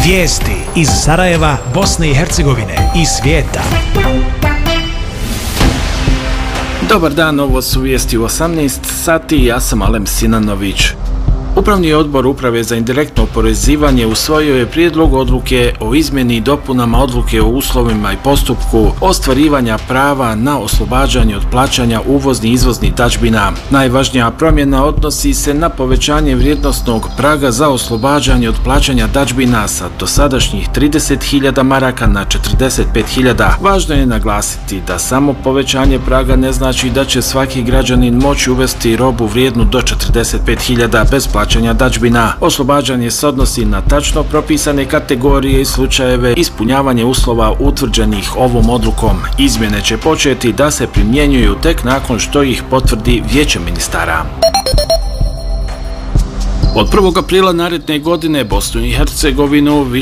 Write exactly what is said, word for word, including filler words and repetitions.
Vijesti iz Sarajeva, Bosne i Hercegovine i svijeta. Dobar dan, ovo su vijesti u osamnaest sati, ja sam Alem Sinanović. Upravni odbor Uprave za indirektno oporezivanje usvojio je prijedlog odluke o izmjeni i dopunama odluke o uslovima i postupku ostvarivanja prava na oslobađanje od plaćanja uvoznih i izvoznih dažbina. Najvažnija promjena odnosi se na povećanje vrijednosnog praga za oslobađanje od plaćanja dažbina sa dosadašnjih trideset hiljada maraka na četrdeset pet hiljada. Važno je naglasiti da samo povećanje praga ne znači da će svaki građanin moći uvesti robu vrijednu do četrdeset pet hiljada bez plaćanja dažbina. Oslobađanje se odnosi na tačno propisane kategorije i slučajeve ispunjavanja uslova utvrđenih ovom odlukom. Izmjene će početi da se primjenjuju tek nakon što ih potvrdi Vijeće ministara. Od prvog aprila naredne godine Bosnu i Hercegovinu više